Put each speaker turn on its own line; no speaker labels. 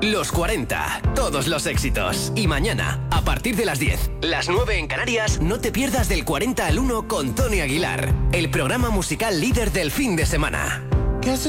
Los 40, todos los éxitos. Y mañana, a partir de las 10, las 9 en Canarias, no te pierdas del 40 al 1 con Tony Aguilar, el programa musical líder del fin de semana.